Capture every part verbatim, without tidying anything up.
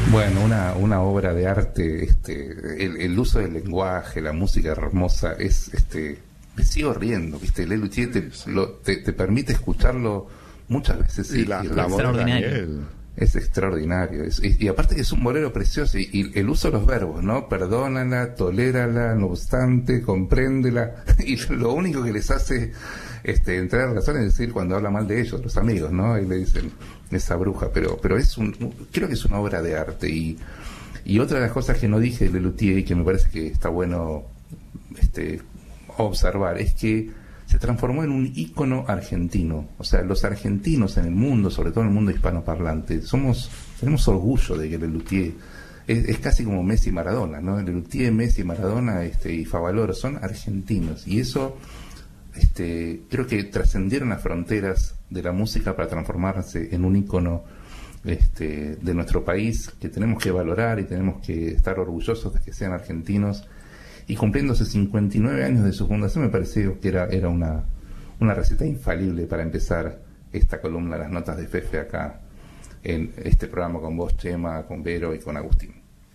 Bueno, una, una obra de arte, este, el, el uso del lenguaje, la música hermosa, es, este, me sigo riendo, viste, Lelutier te, lo, te, te permite escucharlo muchas veces. Y, y la, la voz de Daniel. Es extraordinario, es, y, y aparte que es un bolero precioso, y, y el uso de los verbos, ¿no? Perdónala, tolérala, no obstante, compréndela, y lo único que les hace este, entrar en razón es decir cuando habla mal de ellos, los amigos, ¿no? Y le dicen, esa bruja, pero pero es un, creo que es una obra de arte, y, y otra de las cosas que no dije de Lelutier y que me parece que está bueno este, observar, es que se transformó en un ícono argentino. O sea, los argentinos en el mundo, sobre todo en el mundo hispanoparlante, somos, tenemos orgullo de que Lelutier es, es casi como Messi y Maradona, ¿no? Lelutier, Messi, Maradona este, y Favaloro son argentinos, y eso este, creo que trascendieron las fronteras de la música para transformarse en un ícono este, de nuestro país, que tenemos que valorar y tenemos que estar orgullosos de que sean argentinos. Y cumpliéndose cincuenta y nueve años de su fundación, me pareció que era, era una, una receta infalible para empezar esta columna, Las Notas de Fefe, acá en este programa con vos, Chema, con Vero y con Agustín.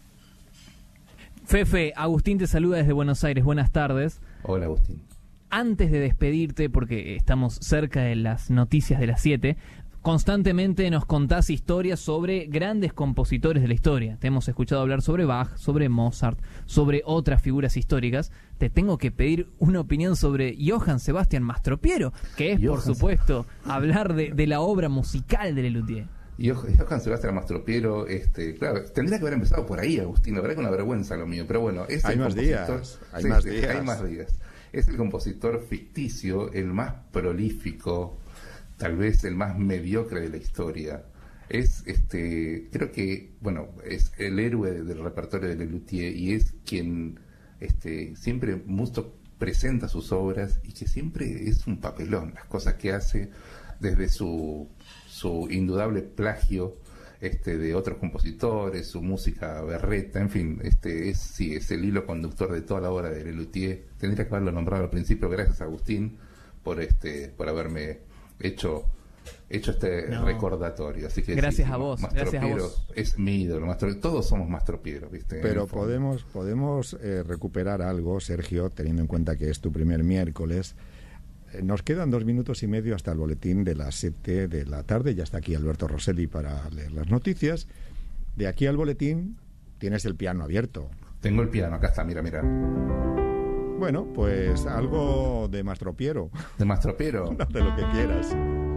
Fefe, Agustín te saluda desde Buenos Aires. Buenas tardes. Hola, Agustín. Antes de despedirte, porque estamos cerca de las noticias de las siete, constantemente nos contás historias sobre grandes compositores de la historia. Te hemos escuchado hablar sobre Bach, sobre Mozart, sobre otras figuras históricas. Te tengo que pedir una opinión sobre Johann Sebastian Mastropiero, que es, Johann, por supuesto, hablar de, de la obra musical de Lelutier. Johann Sebastian Mastropiero, este, claro, tendría que haber empezado por ahí, Agustín. La verdad que una vergüenza lo mío, pero bueno, es hay el más compositor. Días. Hay sí, más sí, días. Hay más días. Es el compositor ficticio, el más prolífico, tal vez el más mediocre de la historia. Es, este, creo que, bueno, es el héroe del repertorio de Lelutier, y es quien, este, siempre mucho presenta sus obras, y que siempre es un papelón las cosas que hace, desde su, su indudable plagio, este, de otros compositores, su música berreta, en fin, este, es, sí, es el hilo conductor de toda la obra de Lelutier. Tendría que haberlo nombrado al principio. Gracias, Agustín, por este, por haberme hecho hecho este no. recordatorio. Así que gracias sí, a vos, Mastropiero gracias a vos. Es mi ídolo, Mastro, todos somos Mastropiero, ¿viste? Pero podemos podemos eh, recuperar algo, Sergio, teniendo en cuenta que es tu primer miércoles. Eh, nos quedan dos minutos y medio hasta el boletín de las siete de la tarde. Ya está aquí Alberto Rosselli para leer las noticias. De aquí al boletín tienes el piano abierto. Tengo el piano, acá está, mira, mira. Bueno, pues algo de Mastropiero. ¿De Mastropiero? De lo que quieras.